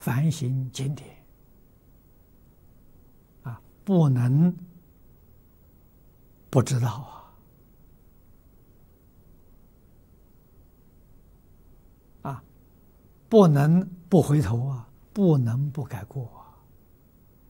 反省经典啊，不能不知道啊，不能不回头啊，不能不改过